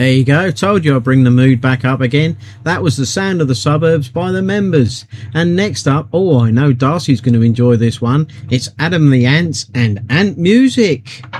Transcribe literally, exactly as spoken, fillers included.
There you go. Told you I'd bring the mood back up again. That was The Sound of the Suburbs by The Members. And next up, oh, I know Darcy's going to enjoy this one. It's Adam the Ants and Ant Music.